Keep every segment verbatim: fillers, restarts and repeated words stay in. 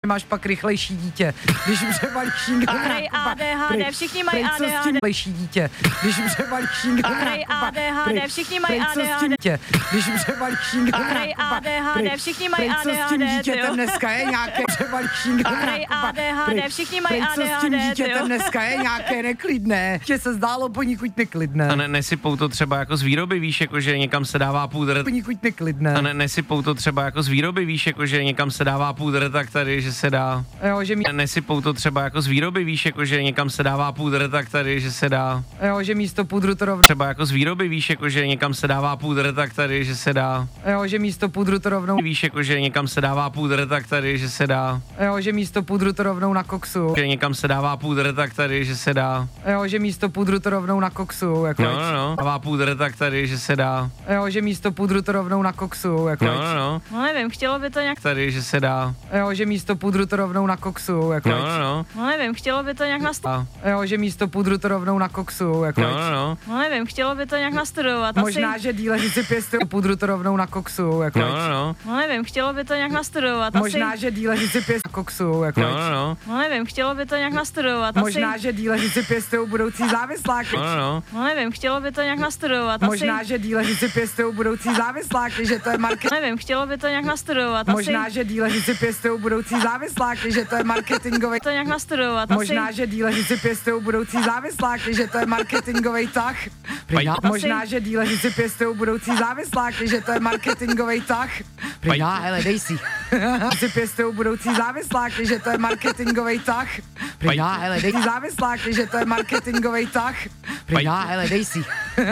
máš pak rychlejší dítě, když přebalíš šíngl. Prej A D H D, všichni mají A D H D. Rychlejší dítě, když přebalíš šíngl. Prej A D H D, všichni mají A D H D. Když přebalíš šíngl. Prej A D H D, všichni mají A D H D. Co s tím dítětem dneska je nějaké přebalíš šíngl. Prej A D H D, všichni mají A D Co s H tím D. dítětem dneska je nějaké neklidné. Že se zdálo poněkud neklidné. A ne, nesypou to třeba jako z výroby, víš, jako že někam se dává půdr. Poněkud neklidné. A ne, nesypou to třeba jako z výroby, víš, jako že někam se dává půdr, tak tady, že se dá. Jo, že mí... Ne, nesypou to třeba jako z výroby, víš, jako že někam se dává půdr, tak tady, že se dá. Jo, že místo pudru to rovnou... Třeba jako z výroby, víš, jako že někam se dává půdr, tak tady, že se dá. Jo, že místo pudru to rovnou... Víš, jako že někam se dává půdr, tak tady, že se dá. Jo, že místo pudru to rovnou na koksu. Že někam se dává půdr, tak tady, že se dá. Jo, že místo pudru to rovnou na koksu. Jako No, no, no. Dává půdr, tak tady, že se dá. Jo, že místo pudru to rovnou na koksu. Jako No, no, no. No nevím, chtělo by to nějak... Tady, že se dá. Jo, že místo pudru to rovnou na koksu. Jako No, no, no. No nevím, chtělo by to nějak nastudovat. Jo, že místo pudru to rovnou na koksu. Jako No, no, no. No nevím, chtělo by to nějak nastudovat. Možná, Asi... že díleři si pěstují pudru to rovnou na koksu. Jako No, no, no. No nevím, chtělo by to nějak nastudovat. Možná, Asi... že díleři si pěstují koksu. Jako No, no, no. No nevím, chtělo by to nějak nastudovat. Možná, Asi... že díleři si pěstují budoucí závisláky. No, no, no. No nevím, chtělo by to nějak nastudovat. Možná, Asi... že díleři si pěstují budoucí závisláky, že to je marketing. Nevím, chtělo by to nějak nastudovat. Možná, Asi... že díleři si pěstují budoucí závisláky, že to je marketingový. To nějak nastudovat. Možná, Asi... že díleři si pěstují budoucí závisláky, že to je marketingový tah. Prýna, Asi- možná, že díleři si pěstují budoucí závisláky, že to je marketingový tah. Prýna, hele, dej si. si pěstují budoucí závisláky, že to je marketingový tah. Prýna, hele, dej si závisláky, že to je marketingový tah. Prýna, hele, dej si.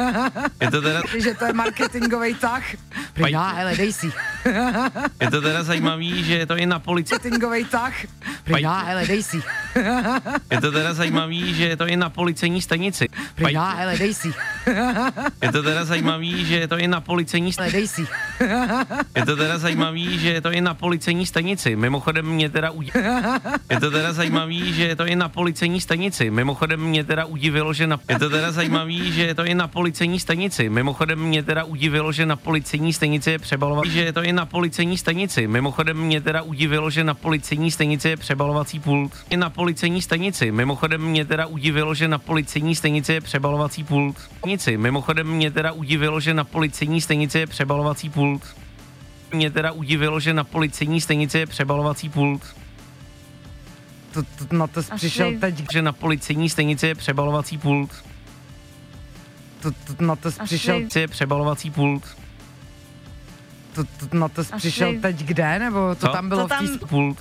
Je to teda, že to je marketingový tah. Prýna, hele, dej si. je to teda zajímavý, že je to i na policii. Marketingový tah. Prýna, hele, dej si. Je to teda zajímavý, že je to i na policejní stanici. Prýna, hele, dej si. Je to teda zajímavý, že je to i na policejní Hele, stanici. dej si. Je to teda zajímavý, že je to i na policejní stanici. Mimochodem mě teda udivilo. Je to teda zajímavý, že je to i na policejní stanici. Mimochodem mě teda udivilo, že na... Je to teda zajímavý, že je to i na policejní stanici. Mimochodem mě teda udivilo, že na policejní stanici je přebalovací, že je to i na policejní stanici. Mimochodem mě teda udivilo, že na policejní stanici je přebalovací pult. I na policejní stanici. Mimochodem mě teda udivilo, že na policejní stanici je přebalovací pult. Stanici. Mimochodem mě teda udivilo, že na policejní stanici je přebalovací pult. Mě teda udivilo, že na policejní stanici je přebalovací pult. To, to, na to jsi přišel teď. Že na policejní stanici je přebalovací pult. To, to, na to jsi Asi- přišel. Je přebalovací pult. To, to, na to jsi Asi- přišel teď kde, nebo to Co? tam bylo To tam- v té... Pult.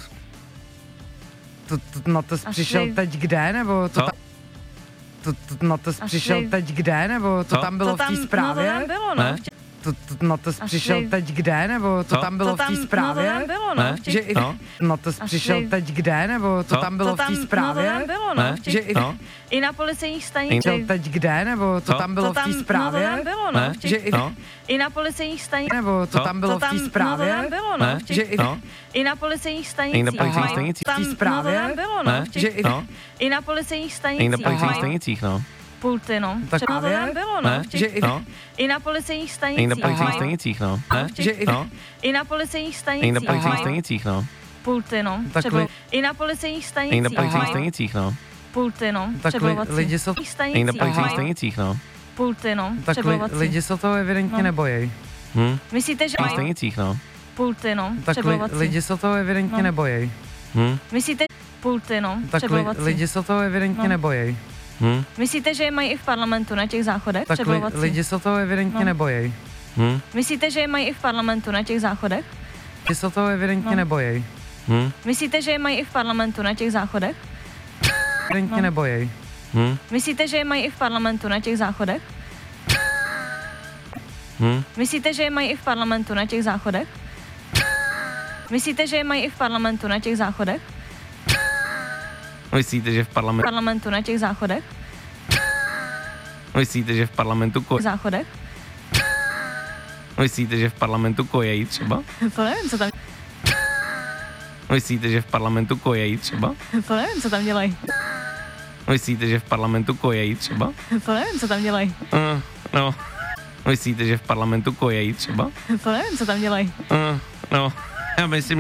To, to, na to jsi Asi- přišel teď kde, nebo to Co? tam... To, to, na to jsi Asi- přišel teď kde, nebo to Co? tam bylo To tam, v té zprávě? No to tam bylo, no. Ne? V tě- To, to, na to jsi Asi- přišel teď kde, nebo to Co? tam bylo to tam, v té zprávě? No to tam bylo, no. Ne? v těch- Že i, No. na to jsi Asi- přišel teď kde, nebo to Co? tam bylo to tam, v té zprávě? No to tam bylo, no. Ne? v těch- Že i, No. I na policejních přišel stanicích. teď kde, nebo to Co? tam bylo To v té tam, zprávě? No to tam bylo, no. Ne? v těch- Že i, No. I na policejních stanicích. nebo to Co? tam bylo To v té tam, no to zprávě? tam bylo, no. Ne? v těch- Že i, No. I na policejních I stanicích. na policejních mají- stanicích. Tam, V té zprávě? No to tam bylo, no. Ne? v těch- že i, No. I na policejních I stanicích. na policejních mají stanicích, no. Pulty, no. Tak Třeba to právě? tam bylo, no. Ne? v těch- že i, No. I na policejních I stanicích. na policejních mají- stanicích, no. Ne? že i, No. I na policejních I na stanicích. policejních mají stanicích, no. Pulty, no. Tak Třeba- li- I na policejních I na stanicích. policejních mají stanicích, no. Pulty, no. tak li, Přebalovací. lidi jsou, I na Stanicích. policejních mají stanicích, no. Pulty, no. tak li, Přebalovací. lidi se toho evidentně No. nebojí. Hm? Myslíte, že V mají stanicích, no. pulty, no. Tak li, Přebalovací. lidi se toho evidentně No. nebojí. Hm? Myslíte, pulty, no. Tak li, Přebalovací. lidi se toho evidentně No. nebojí. Hm? Myslíte, že je mají i v parlamentu na těch záchodech? Tak li, Přebalovací. lidi se toho evidentně No. nebojí. Hm? Myslíte, že je mají i v parlamentu na těch záchodech? Lidi se toho evidentně No. nebojí. Hm? Myslíte, že je mají i v parlamentu na těch záchodech? Evidentně No. nebojí. Hm? Myslíte, že je mají i v parlamentu na těch záchodech? Hm? Myslíte, že je mají i v parlamentu na těch záchodech? Myslíte, že je mají i v parlamentu na těch záchodech? Myslíte, že v V parlamentu, parlamentu na těch záchodech? myslíte, že v parlamentu ko... Záchodech? Myslíte, že v parlamentu kojejí třeba? To nevím, co tam, Myslíte, že v parlamentu kojejí třeba? to nevím, co tam dělají. Myslíte, že v parlamentu kojejí třeba? To nevím, co tam dělají. Uh, no. Myslíte, že v parlamentu kojejí třeba? To nevím, co tam dělají. Uh, no. Já myslím,